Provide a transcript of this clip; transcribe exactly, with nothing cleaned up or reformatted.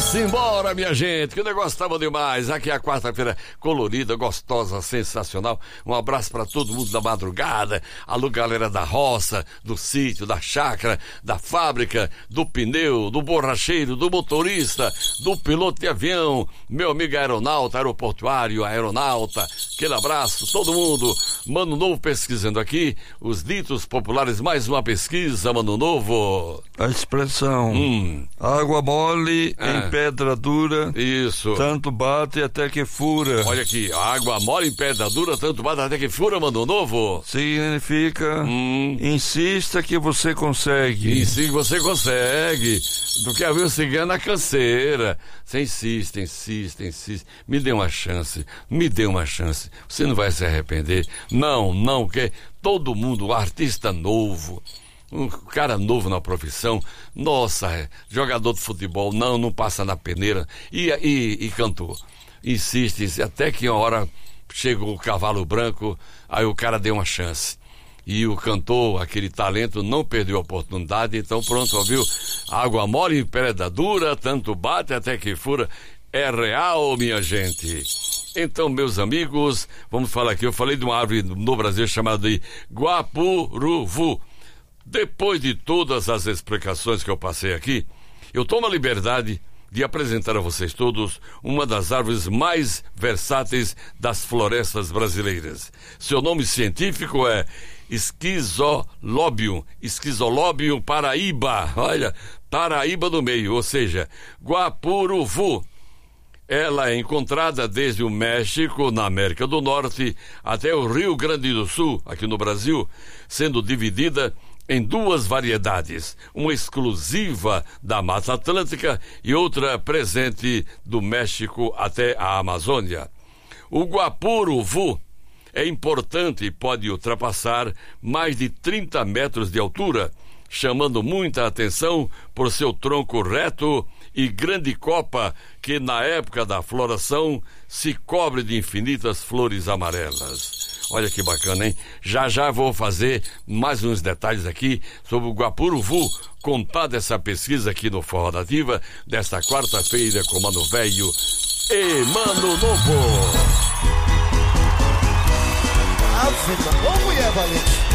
Vamos embora, minha gente, que o negócio tá bom demais. Aqui é a quarta-feira colorida, gostosa, sensacional. Um abraço pra todo mundo da madrugada. Alô, galera da roça, do sítio, da chácara, da fábrica, do pneu, do borracheiro, do motorista, do piloto de avião, meu amigo aeronauta, aeroportuário, aeronauta. Aquele abraço, todo mundo. Mano Novo pesquisando aqui os ditos populares. Mais uma pesquisa, Mano Novo. A expressão hum. água mole é. em pedra dura. Isso. Tanto bate até que fura. Olha aqui, água mole em pedra dura, tanto bate até que fura, Mano Novo. Significa hum. insista que você consegue. Insista que você consegue. Porque a viu cigana canseira. Você insiste, insiste, insiste. Me dê uma chance, me dê uma chance. Você não vai se arrepender. Não, não, porque todo mundo, um artista novo, um cara novo na profissão, nossa, jogador de futebol, não, não passa na peneira, e, e, e cantor. Insiste, insiste, até que uma hora chegou o cavalo branco, aí o cara deu uma chance. E o cantor, aquele talento, não perdeu a oportunidade, então pronto, ouviu? Água mole em pedra dura, tanto bate até que fura. É real, minha gente. Então, meus amigos, vamos falar aqui. Eu falei de uma árvore no Brasil chamada de guapuruvu. Depois de todas as explicações que eu passei aqui, eu tomo a liberdade de apresentar a vocês todos uma das árvores mais versáteis das florestas brasileiras. Seu nome científico é Schizolobium, Schizolobium paraíba. Olha, paraíba no meio, ou seja, guapuruvu. Ela é encontrada desde o México, na América do Norte, até o Rio Grande do Sul, aqui no Brasil, sendo dividida em duas variedades, uma exclusiva da Mata Atlântica e outra presente do México até a Amazônia. O guapuruvu é importante e pode ultrapassar mais de trinta metros de altura, chamando muita atenção por seu tronco reto e grande copa que na época da floração se cobre de infinitas flores amarelas. Olha que bacana, hein? Já já vou fazer mais uns detalhes aqui sobre o guapuruvu, contar dessa pesquisa aqui no Forró Nativa, desta quarta-feira com Mano Velho e Mano Novo. Ave, ô mulher valente.